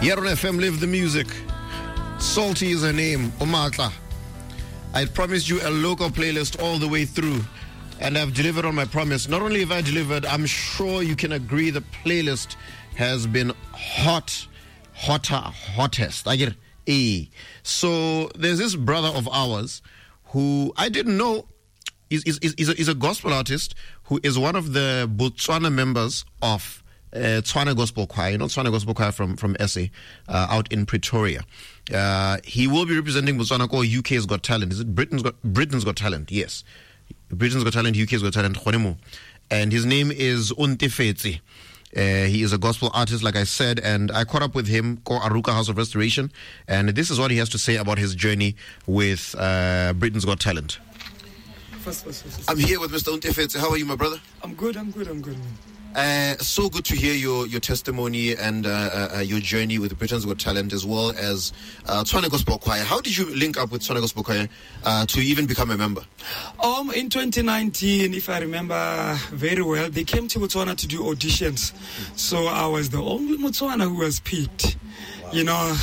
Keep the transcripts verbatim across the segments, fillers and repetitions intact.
Here on F M, live the music. Salty is her name, Omatla. I promised you a local playlist all the way through, and I've delivered on my promise. Not only have I delivered, I'm sure you can agree the playlist has been hot, hotter, hottest. I get it. E. So there's this brother of ours who I didn't know is is is a, is a gospel artist who is one of the Botswana members of uh, Tswana Gospel Choir. You know, Tswana Gospel Choir from from S A, uh, out in Pretoria. Uh, he will be representing Botswana called U K's Got Talent. Is it Britain's Got Britain's Got Talent? Yes, Britain's Got Talent. U K's Got Talent. And his name is Untefetsi. Uh, he is a gospel artist, like I said, and I caught up with him, Ko Aruka House of Restoration, and this is what he has to say about his journey with uh, Britain's Got Talent. First, first, first. I'm here with Mister Untefetsi. How are you, my brother? I'm good, I'm good, I'm good. Uh, so good to hear your, your testimony and uh, uh, your journey with Britain's Got Talent, as well as uh, Tswana Gospel Choir. How did you link up with Tswana Gospel Choir uh, to even become a member? Um, in twenty nineteen, if I remember very well, they came to Botswana to do auditions. So I was the only Botswana who was picked. You know,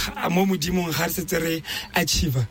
achiever.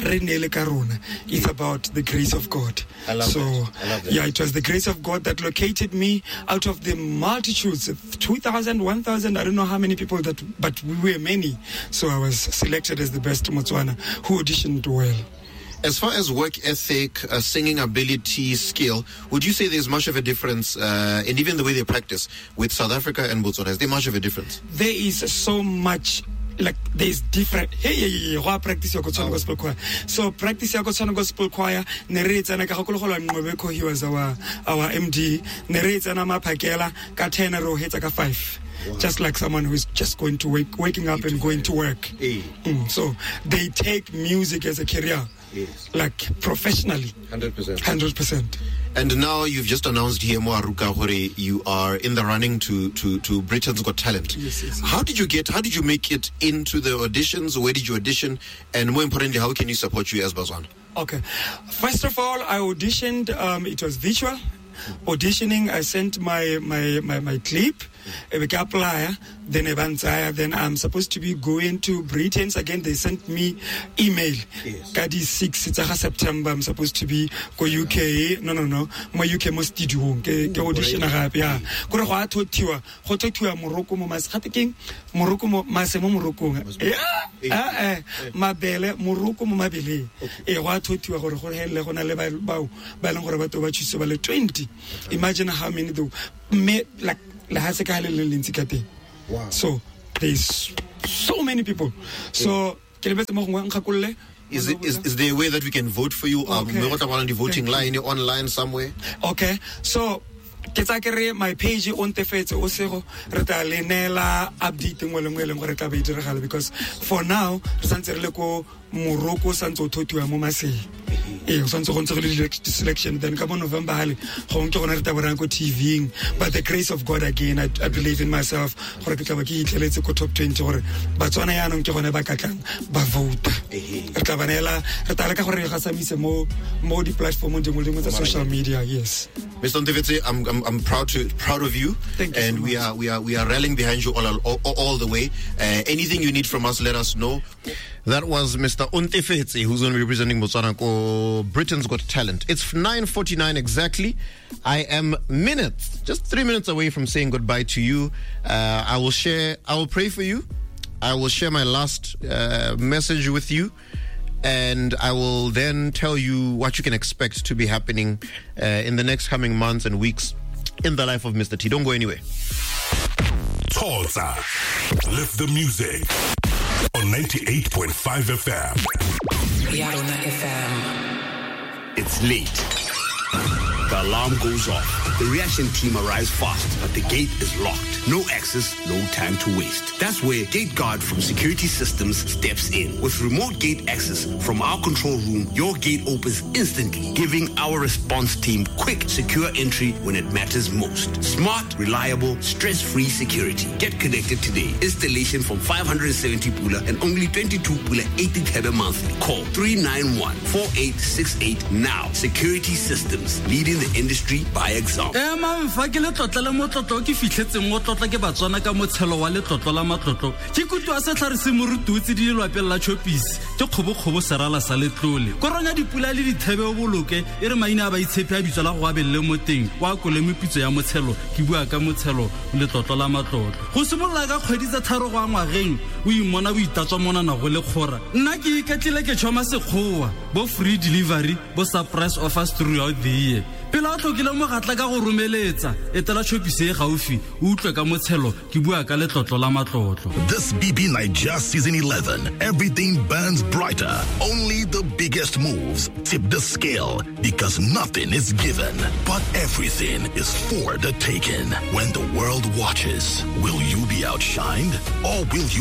It's about the grace of God. I love so, that. I love that. Yeah, it was the grace of God that located me out of the multitudes, two thousand, one thousand, I don't know how many people that, but we were many. So I was selected as the best Botswana who auditioned well. As far as work ethic, uh, singing ability, skill, would you say there's much of a difference, uh, and even the way they practice with South Africa and Botswana? Is there much of a difference? There is so much. Like there's different. Hey, hey, hey, hey, practice your Tswana Gospel Choir. So practice your Tswana Gospel Choir. Nerate and Kakolo he was our our M D. Nerate and Amapakela. Katena ro heta ka five. Just like someone who's just going to wake, waking up and going to work. Hey. Mm, so they take music as a career. Yes. Like professionally. one hundred percent. one hundred percent. And now you've just announced here, Mo Aruka Hore, you are in the running to, to, to Britain's Got Talent. Yes, yes, yes. How did you get, how did you make it into the auditions? Where did you audition? And more importantly, how can you support you as Botswana? Okay. First of all, I auditioned, um, it was virtual. Auditioning, I sent my, my, my, my clip, mm. then then I'm supposed to be going to Britain's again. They sent me email. Yes. Kadi six, it's September. I'm supposed to be go U K. No, no, no. My U K must do ke audition agape. Yeah. Kore go a thotiwa, go thotiwa Morocco mo mas gape king Morocco mo masemo Morocco. Yeah. Eh eh mabele Morocco mo mabele. E go a thotiwa gore go hele go na le ba ba ba leng gore ba to ba tshitse ba le twenty. Imagine how many though me like la wow. So there's so many people. So is, is, is there a way that we can vote for you? Um, okay. The voting line online somewhere? Okay. So my page on Tefetse also renela updating because for now Morocco santo totu amomase eh santo go ntse selection then come on November hale go nke gona re taborango T V but the grace of God again, I, I believe in myself gore ke tla ba ke itleletse ko top twenty gore Batswana ya no ke gona ba kakang ba vote re tla banela re tla ka gore re gasamise mo mo di platform dingwe dingwe tsa social media. Yes, Mister Untefetsi, I'm, I'm I'm proud to proud of you. Thank you and so we much. are we are we are rallying behind you all all, all the way. Uh, anything you need from us, let us know. That was Mister Untefetsi, who's going to be representing Botswana ko Britain's Got Talent. It's nine forty-nine exactly. I am minutes, just three minutes away from saying goodbye to you. Uh, I will share, I will pray for you. I will share my last uh, message with you. And I will then tell you what you can expect to be happening uh, in the next coming months and weeks in the life of Mister T. Don't go anywhere. Tulsa, lift the music on ninety-eight point five F M. Yarona F M. It's late. The alarm goes off. The reaction team arrives fast, but the gate is locked. No access, no time to waste. That's where Gate Guard from Security Systems steps in. With remote gate access from our control room, your gate opens instantly, giving our response team quick, secure entry when it matters most. Smart, reliable, stress-free security. Get connected today. Installation from five hundred seventy pula and only twenty-two pula eighty thebe monthly. Call three nine one, four eight six eight now. Security Systems, leading setting the industry by example. Eh mamfa ke le tlotla le motlotlo ke fitlhetseng mo tlotla ke batswana ka motshelo wa le tlotlo la matlotlo ke kutu a se tla re se morututsi di le lwapela chopisi ke khobo khobo serala sa letlole koronya dipula le dithebe o boloke e re maina ba itshepe a bitso la go abelle mo teng wa kole mepitso ya motshelo ke bua ka motshelo le tlotlo la matlotlo go simolla ka kgwedi tsa tharo go ngwageng o imona bo itatswa mona na go le khora nna ke iketlile ke tshoma sekgowa bo free delivery bo surprise offers throughout the year pela o tlhokile mo gatla ka go romeletsa etela chopisi e gaufi o utlwe ka motshelo ke bua ka letlotlo la matlotlo. This B B Niger season eleven, everything burns brighter. Only the biggest moves tip the scale because nothing is given, but everything is for the taking. When the world watches, will you be outshined or will you